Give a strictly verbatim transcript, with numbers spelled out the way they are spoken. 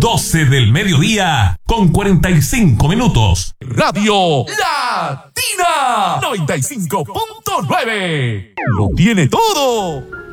doce del mediodía con cuarenta y cinco minutos. Radio Latina noventa y cinco punto nueve. Lo tiene todo.